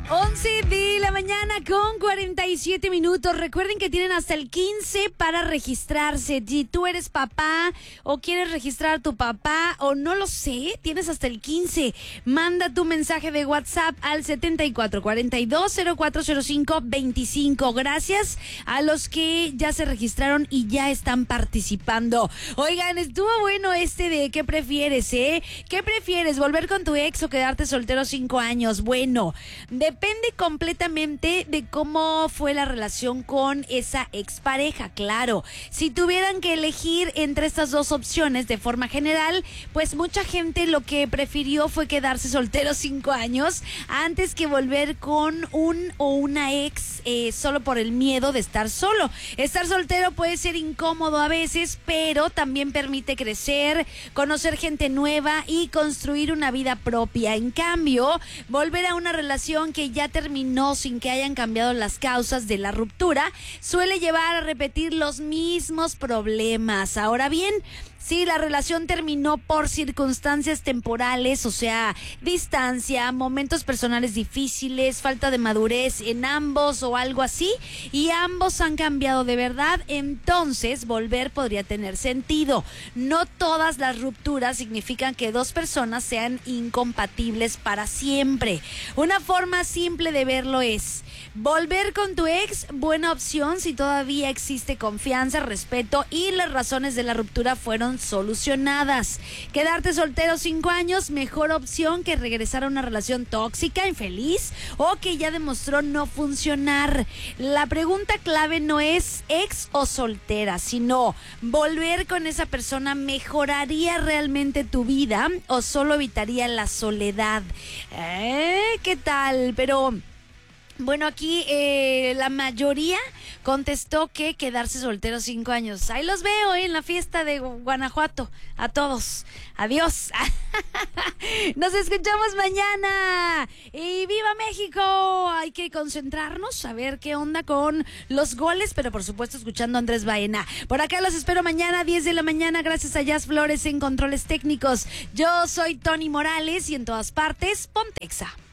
11 de la mañana con 47 minutos. Recuerden que tienen hasta el 15 para registrarse. Si tú eres papá o quieres registrar a tu papá o no lo sé, tienes hasta el 15. Manda tu mensaje de WhatsApp al 7442040525. Gracias a los que ya se registraron y ya están participando. Oigan, estuvo bueno de ¿qué prefieres, eh? ¿Qué prefieres, volver con tu ex o quedarte soltero 5 años? Bueno, depende completamente de cómo fue la relación con esa expareja, claro. Si tuvieran que elegir entre estas dos opciones de forma general, pues mucha gente lo que prefirió fue quedarse soltero 5 años antes que volver con un o una ex solo por el miedo de estar solo. Estar soltero puede ser incómodo a veces, pero también permite crecer, conocer gente nueva y construir una vida propia. En cambio, volver a una relación que ya terminó sin que hayan cambiado las causas de la ruptura suele llevar a repetir los mismos problemas. Ahora bien, si la relación terminó por circunstancias temporales, o sea, distancia, momentos personales difíciles, falta de madurez en ambos o algo así, y ambos han cambiado de verdad, entonces volver podría tener sentido. No todas las rupturas significan que dos personas sean incompatibles para siempre. Una forma simple de verlo es: volver con tu ex, buena opción si todavía existe confianza, respeto y las razones de la ruptura fueron solucionadas. Quedarte soltero 5 años, mejor opción que regresar a una relación tóxica, infeliz o que ya demostró no funcionar. La pregunta clave no es ex o soltera, sino volver con esa persona mejoraría realmente tu vida o solo evitaría la soledad. ¿Qué tal? Pero bueno, aquí la mayoría contestó que quedarse soltero 5 años. Ahí los veo en la fiesta de Guanajuato. A todos. Adiós. Nos escuchamos mañana. Y ¡viva México! Hay que concentrarnos, a ver qué onda con los goles, pero por supuesto escuchando a Andrés Baena. Por acá los espero mañana, 10 de la mañana, gracias a Jazz Flores en controles técnicos. Yo soy Tony Morales y en todas partes, Pontexa.